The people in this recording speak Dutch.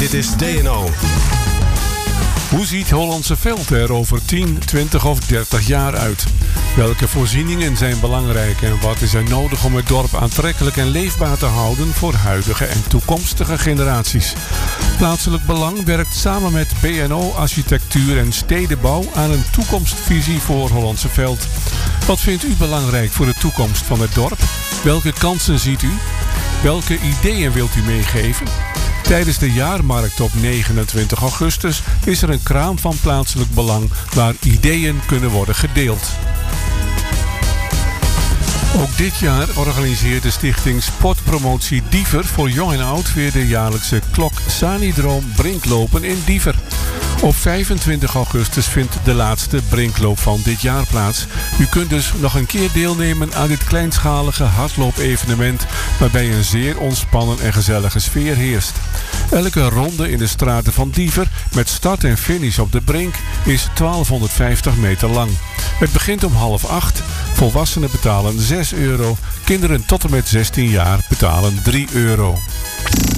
Dit is DNO. Hoe ziet Hollandse Veld er over 10, 20 of 30 jaar uit? Welke voorzieningen zijn belangrijk en wat is er nodig om het dorp aantrekkelijk en leefbaar te houden voor huidige en toekomstige generaties? Plaatselijk Belang werkt samen met BNO Architectuur en Stedenbouw aan een toekomstvisie voor Hollandse Veld. Wat vindt u belangrijk voor de toekomst van het dorp? Welke kansen ziet u? Welke ideeën wilt u meegeven? Tijdens de jaarmarkt op 29 augustus is er een kraam van plaatselijk belang waar ideeën kunnen worden gedeeld. Ook dit jaar organiseert de stichting Sportpromotie Diever voor jong en oud weer de jaarlijkse Klok Sanidroom Brinklopen in Diever. Op 25 augustus vindt de laatste brinkloop van dit jaar plaats. U kunt dus nog een keer deelnemen aan dit kleinschalige hardloopevenement waarbij een zeer ontspannen en gezellige sfeer heerst. Elke ronde in de straten van Diever met start en finish op de brink is 1250 meter lang. Het begint om 7:30. Volwassenen betalen €6. Kinderen tot en met 16 jaar betalen €3.